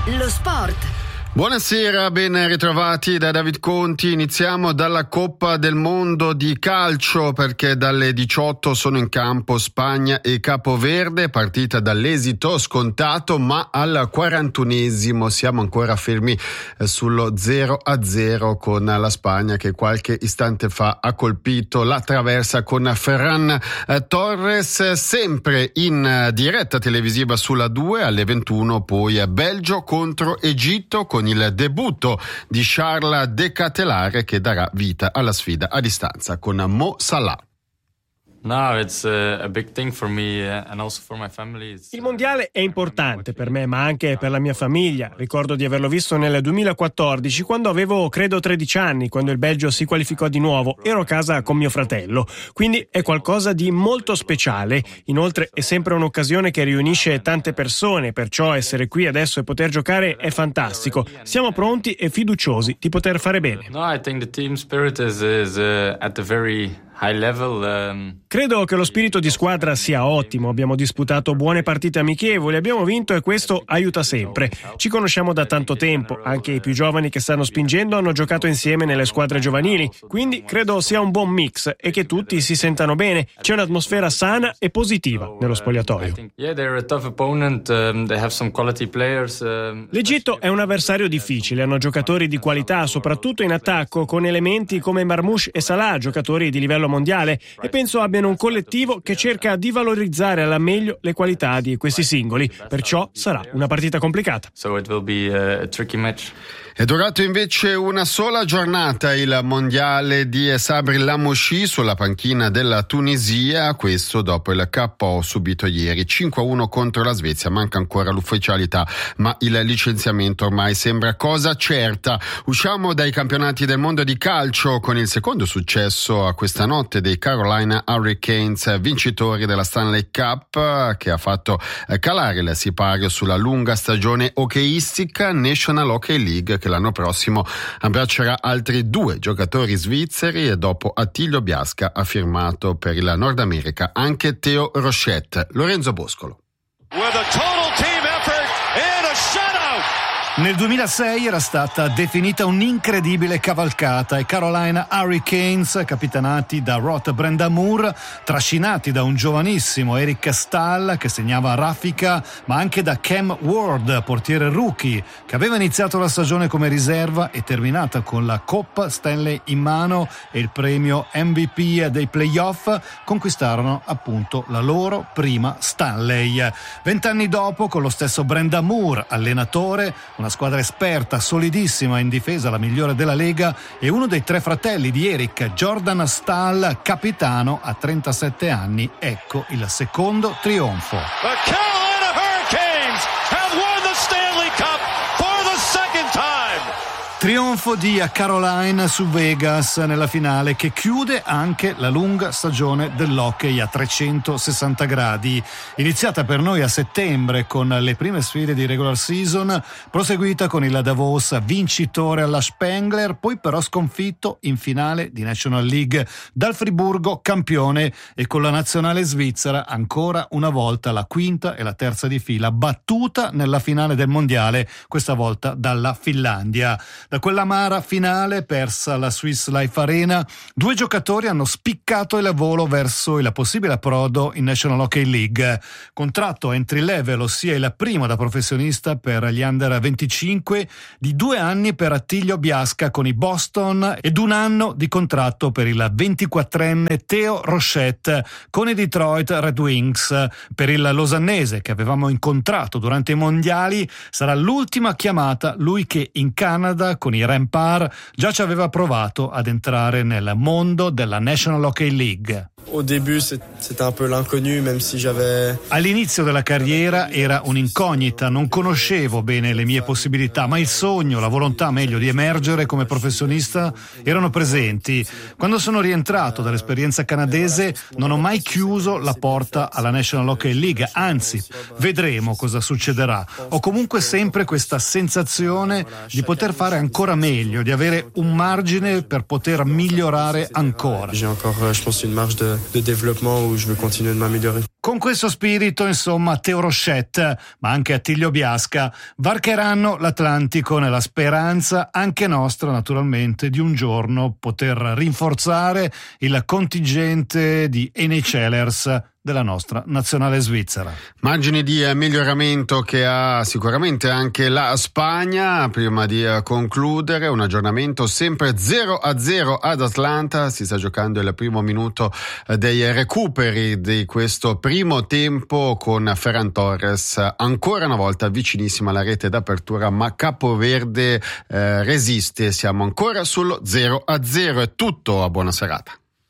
Lo sport. Buonasera, ben ritrovati da David Conti. Iniziamo dalla Coppa del Mondo di calcio, perché dalle 18 sono in campo Spagna e Capoverde, partita dall'esito scontato, ma al 41esimo siamo ancora fermi sullo 0-0 con la Spagna, che qualche istante fa ha colpito la traversa con Ferran Torres. Sempre in diretta televisiva sulla 2 alle 21, poi Belgio contro Egitto, con il debutto di Charles De Ketelaere, che darà vita alla sfida a distanza con Mo Salah. No, it's a big thing for me and also for my family. Il mondiale è importante per me, ma anche per la mia famiglia. Ricordo di averlo visto nel 2014, quando avevo, credo, 13 anni, quando il Belgio si qualificò di nuovo. Ero a casa con mio fratello, quindi è qualcosa di molto speciale. Inoltre è sempre un'occasione che riunisce tante persone, perciò essere qui adesso e poter giocare è fantastico. Siamo pronti e fiduciosi di poter fare bene. No, I think the team spirit is at the very high level. Credo che lo spirito di squadra sia ottimo, abbiamo disputato buone partite amichevoli, abbiamo vinto e questo aiuta sempre. Ci conosciamo da tanto tempo, anche i più giovani che stanno spingendo hanno giocato insieme nelle squadre giovanili, quindi credo sia un buon mix e che tutti si sentano bene. C'è un'atmosfera sana e positiva nello spogliatoio. L'Egitto è un avversario difficile, hanno giocatori di qualità, soprattutto in attacco, con elementi come Marmoush e Salah, giocatori di livello mondiale, e penso abbiano un collettivo che cerca di valorizzare alla meglio le qualità di questi singoli, perciò sarà una partita complicata. So it will be a tricky match. È durato invece una sola giornata il mondiale di Sabri Lamouchi sulla panchina della Tunisia, questo dopo il KO subito ieri 5-1 contro la Svezia. Manca ancora l'ufficialità, ma il licenziamento ormai sembra cosa certa. Usciamo dai campionati del mondo di calcio con il secondo successo a questa notte dei Carolina Hurricanes, vincitori della Stanley Cup, che ha fatto calare il sipario sulla lunga stagione hockeyistica National Hockey League, che l'anno prossimo abbraccerà altri 2 giocatori svizzeri, e dopo Attilio Biasca ha firmato per il Nord America anche Theo Rochette. Lorenzo Boscolo. Nel 2006 era stata definita un'incredibile cavalcata. I Carolina Hurricanes, capitanati da Rod Brind'Amour, trascinati da un giovanissimo Eric Staal che segnava raffica, ma anche da Cam Ward, portiere rookie, che aveva iniziato la stagione come riserva e terminata con la Coppa Stanley in mano e il premio MVP dei playoff, conquistarono appunto la loro prima Stanley. 20 anni dopo, con lo stesso Brind'Amour allenatore, una squadra esperta, solidissima in difesa, la migliore della Lega, e uno dei 3 fratelli di Eric, Jordan Staal, capitano a 37 anni. Ecco il secondo trionfo. The Carolina Hurricanes have won the Stanley Cup for the second time. Trionfo di Carolina su Vegas nella finale, che chiude anche la lunga stagione dell'hockey a 360 gradi, iniziata per noi a settembre con le prime sfide di regular season, proseguita con il Davos vincitore alla Spengler, poi però sconfitto in finale di National League dal Friburgo campione, e con la nazionale svizzera ancora una volta la quinta e la terza di fila battuta nella finale del mondiale, questa volta dalla Finlandia. Da quell'amara finale persa alla Swiss Life Arena, 2 giocatori hanno spiccato il volo verso il possibile approdo in National Hockey League. Contratto entry level, ossia il primo da professionista per gli under 25, di 2 anni per Attilio Biasca con i Boston ed 1 anno di contratto per il 24enne Theo Rochette con i Detroit Red Wings. Per il losannese, che avevamo incontrato durante i mondiali, sarà l'ultima chiamata, lui che in Canada con i Rempart già ci aveva provato ad entrare nel mondo della National Hockey League. Au début, c'était un peu l'inconnu, même si j'avais... All'inizio della carriera era un'incognita, non conoscevo bene le mie possibilità, ma il sogno, la volontà meglio di emergere come professionista erano presenti. Quando sono rientrato dall'esperienza canadese non ho mai chiuso la porta alla National Hockey League, anzi, vedremo cosa succederà. Ho comunque sempre questa sensazione di poter fare ancora meglio, di avere un margine per poter migliorare ancora. J'ai encore, je pense, une marge de développement où je veux continuer de m'améliorer. Con questo spirito, insomma, Théo Rochette, ma anche Attilio Biasca, varcheranno l'Atlantico nella speranza, anche nostra naturalmente, di un giorno poter rinforzare il contingente di NHLers della nostra nazionale svizzera. Margini di miglioramento che ha sicuramente anche la Spagna. Prima di concludere, un aggiornamento sempre 0-0 ad Atlanta. Si sta giocando il primo minuto dei recuperi di questo primo tempo con Ferran Torres ancora una volta vicinissima alla rete d'apertura, ma Capoverde resiste. Siamo ancora sullo 0-0. È tutto, a buona serata.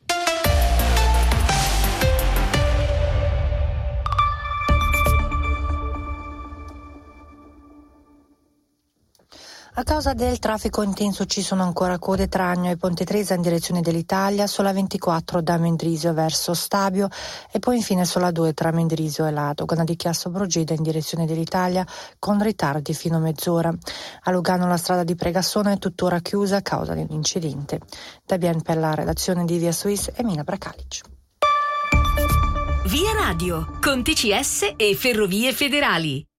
A causa del traffico intenso ci sono ancora code Tragno e Ponte Tresa in direzione dell'Italia, sulla 24 da Mendrisio verso Stabio e poi infine sulla 2 tra Mendrisio e Ladogana di Chiasso Brogida in direzione dell'Italia con ritardi fino a mezz'ora. A Lugano la strada di Pregassona è tuttora chiusa a causa dell'incidente. Da Bien per la redazione di Via Suisse e Mina Bracalic. Via Radio, con TCS e Ferrovie Federali.